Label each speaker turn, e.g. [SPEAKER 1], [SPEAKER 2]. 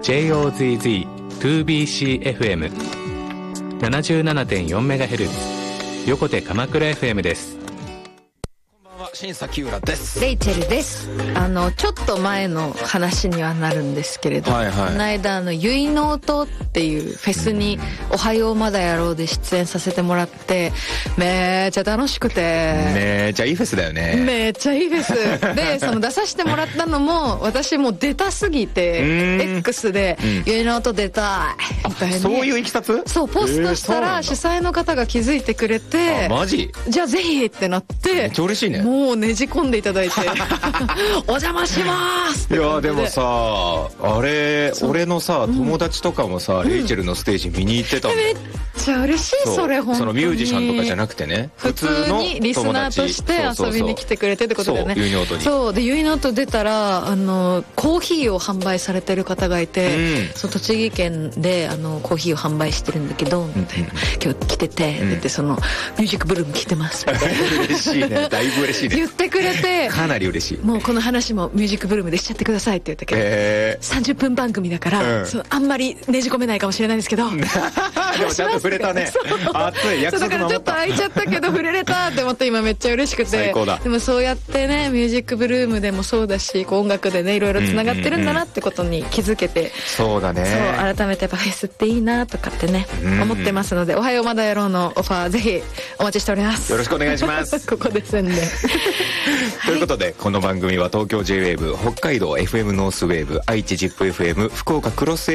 [SPEAKER 1] JOZZ2BCFM77.4MHz 横手鎌倉 FM です。
[SPEAKER 2] 新崎浦です。
[SPEAKER 3] レイチェルです。ちょっと前の話にはなるんですけれど、この間ゆいの音っていうフェスにおはようまだやろうで出演させてもらって、めっちゃ楽しくて、
[SPEAKER 2] めっちゃいいフェスだよね。
[SPEAKER 3] めっちゃいいフェスで、その出させてもらったのも私もう出たすぎて X でゆいの音出たいみたいな、
[SPEAKER 2] そういういきさつ、
[SPEAKER 3] そうポストしたら主催の方が気づいてくれて、
[SPEAKER 2] マジ
[SPEAKER 3] じゃあぜひってなって、
[SPEAKER 2] めっちゃ嬉しいね。
[SPEAKER 3] もうねじ込んでいただいてお邪魔しますって。
[SPEAKER 2] いやでもさ、あれ俺のさ友達とかもさ、レイチェルのステージ見に行ってたもん。
[SPEAKER 3] めっちゃ嬉しい。それ本当に
[SPEAKER 2] そのミュージシャンとかじゃなくてね、
[SPEAKER 3] 普通にリスナーとして遊びに来てくれてってことでね。
[SPEAKER 2] そう、ゆいの音に。
[SPEAKER 3] そうで、ゆいの音出たらコーヒーを販売されてる方がいて、そう栃木県でコーヒーを販売してるんだけどみたいな、今日来てて、でそのミュージックブルーム来てますみたいな
[SPEAKER 2] 嬉しいね、だいぶ嬉しいね。
[SPEAKER 3] 言ってくれて、
[SPEAKER 2] かなり嬉しい。
[SPEAKER 3] もうこの話もミュージックブルームでしちゃってくださいって言ったけど、30分番組だから、あんまりねじ込めないかもしれないんですけどでも
[SPEAKER 2] ちゃんと触れたね。熱い約束守った。だからちょっと
[SPEAKER 3] 空いちゃったけど触れれたって思って今めっちゃ嬉しくて。
[SPEAKER 2] 最高だ。
[SPEAKER 3] でもそうやってね、ミュージックブルームでもそうだし、こう音楽でねいろいろつながってるんだなってことに気づけて、
[SPEAKER 2] そうだね。
[SPEAKER 3] そう改めてやっぱフェスっていいなとかってね、思ってますので、おはようまだやろうのオファーぜひお待ちしております。
[SPEAKER 2] よろしくお願いします
[SPEAKER 3] ここで宣伝
[SPEAKER 2] ということで、この番組は東京 J-WAVE、北海道 FM ノースウェーブ、愛知 ZIPFM、福岡クロス